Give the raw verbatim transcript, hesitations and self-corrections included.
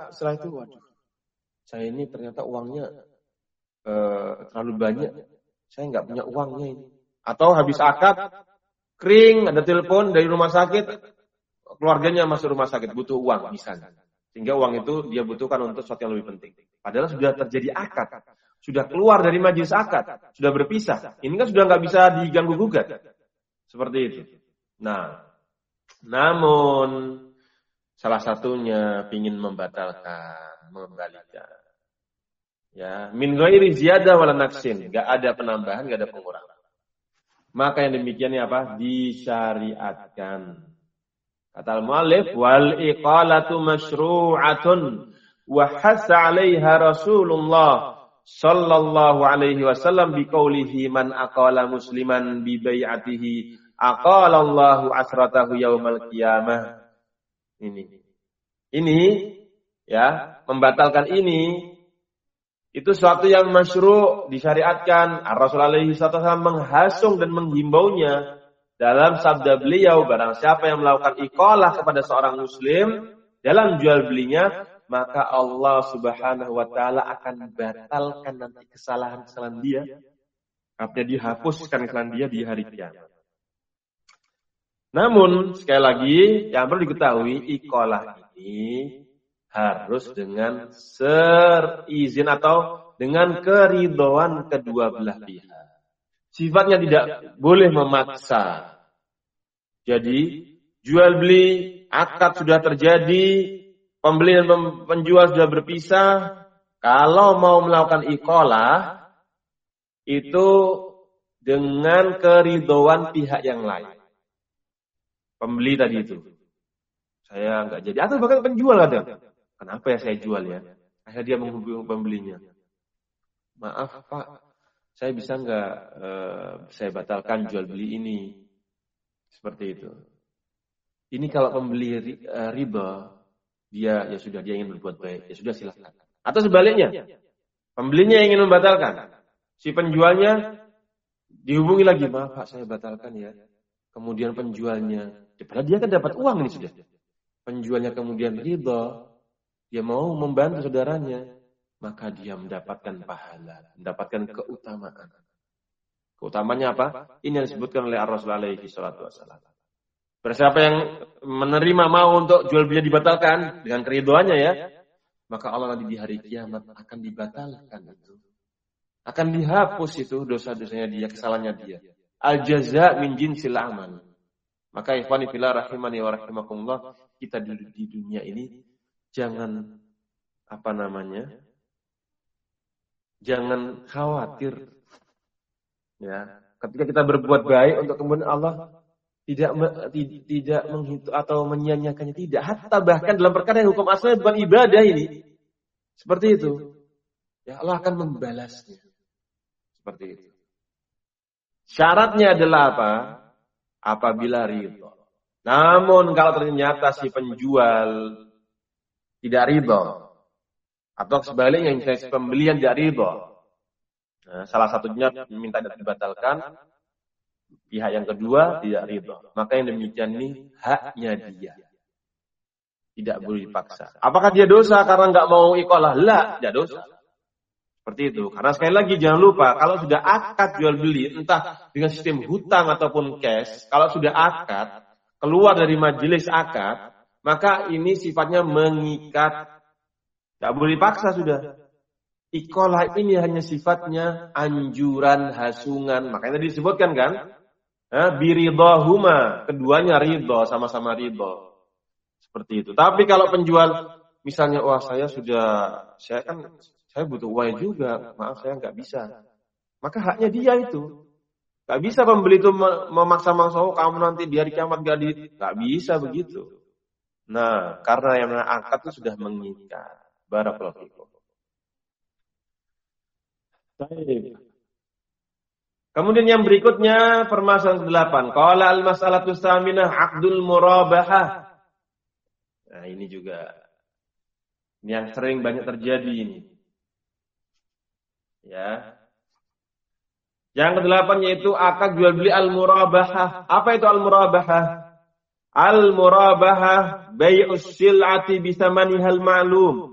setelah itu, waduh, saya ini ternyata uangnya eh, terlalu banyak. Saya nggak punya uangnya ini. Atau habis akad, kering, ada telepon dari rumah sakit, keluarganya masuk rumah sakit, butuh uang misalnya. Sehingga uang itu dia butuhkan untuk sesuatu yang lebih penting. Padahal sudah terjadi akad, sudah keluar dari majelis akad, sudah berpisah. Ini kan sudah nggak bisa diganggu gugat. Seperti itu. Nah, namun salah satunya ingin membatalkan, mengembalikan. Ya, min ghairi ziyadah wala naqsin, enggak ada penambahan, enggak ada pengurangan. Maka yang demikian ini apa? Disyariatkan. Kata al-muallif, wal iqalatu masyru'atun wa hasa 'alaiha Rasulullah sallallahu alaihi wasallam biqaulihi man aqala musliman bi bai'atihi aqala Allahu asratahu yaumal qiyamah. Ini. Ini ya, membatalkan ini itu suatu yang masyru' disyariatkan. Rasulullah alaihi wasallam menghasung dan menghimbaunya dalam sabda beliau, barang siapa yang melakukan iqalah kepada seorang muslim dalam jual belinya, maka Allah Subhanahu wa taala akan batalkan nanti kesalahan-kesalahan dia. Artinya dihapuskan kesalahan dia di hari kiamat. Namun sekali lagi yang perlu diketahui, iqalah ini harus dengan serizin atau dengan keridhaan kedua belah pihak. Sifatnya tidak boleh memaksa. Jadi jual beli, akad sudah terjadi, pembeli dan penjual sudah berpisah. Kalau mau melakukan iqalah itu dengan keridhaan pihak yang lain. Pembeli tadi itu, saya nggak jadi. Atau bahkan penjual ada. Kenapa ya saya jual ya? Akhirnya dia menghubungi pembelinya. Maaf Pak, saya bisa nggak uh, saya batalkan jual beli ini? Seperti itu. Ini kalau pembeli uh, riba, dia ya sudah dia ingin berbuat baik, ya sudah silakan. Atau sebaliknya, pembelinya ingin membatalkan, si penjualnya dihubungi lagi, maaf Pak saya batalkan ya. Kemudian penjualnya, padahal dia kan dapat uang ini sudah. Penjualnya kemudian riba, dia mau membantu saudaranya, maka dia mendapatkan pahala, mendapatkan keutamaan. Keutamanya apa? Ini yang disebutkan oleh Rasulullah alaihi salatu wasallam. Siapa yang menerima mau untuk jual beli dibatalkan dengan keridhaannya ya, maka Allah nanti di hari kiamat akan dibatalkan itu. Akan dihapus itu dosa-dosanya dia, kesalahannya dia. Al-jaza' min jinsil amal. Maka ikhwani fillah rahimani wa rahimakumullah, kita di, di dunia ini jangan apa namanya? Jangan khawatir ya, ketika kita berbuat baik untuk kemudian Allah tidak tidak menghitung atau menyia-nyiakannya, tidak. Hatta bahkan dalam perkara yang hukum asalnya bukan ibadah ini. Seperti itu. Ya Allah akan membalasnya. Seperti itu. Syaratnya adalah apa? Apabila ridho. Namun kalau ternyata si penjual tidak ridho, atau sebaliknya misalnya si pembelian tidak ridho, nah, salah satunya minta dibatalkan, pihak yang kedua tidak ridho, maka yang demikian ini haknya dia, tidak boleh dipaksa. Apakah dia dosa karena nggak mau iqalah? Lah, tidak dosa. Seperti itu. Karena sekali lagi jangan lupa, kalau sudah akad jual beli, entah dengan sistem hutang ataupun cash, kalau sudah akad, keluar dari majelis akad, maka ini sifatnya mengikat. Tidak boleh dipaksa sudah. Iqalah ini hanya sifatnya anjuran, hasungan. Makanya tadi disebutkan kan, biridhahuma, keduanya ridho, sama-sama ridho. Seperti itu. Tapi kalau penjual, misalnya, wah saya sudah, saya kan, saya butuh uang juga, maaf saya nggak bisa. Maka haknya dia itu. Nggak bisa pembeli itu memaksa-maksa, oh kamu nanti di hari kiamat nggak di, nggak bisa begitu. Nah, karena yang akad itu sudah mengikat. Barakallahu fikum. Baik. Kemudian yang berikutnya permasalahan kedelapan. Qala al-mas'alatu tsaminah aqdul murabahah. Nah, ini juga ini yang sering banyak terjadi ini. Ya. Yang kedelapan yaitu akad jual beli al-murabahah. Apa itu al-murabahah? Al-murabahah bai'us sil'ati bi tsamanihal ma'lum.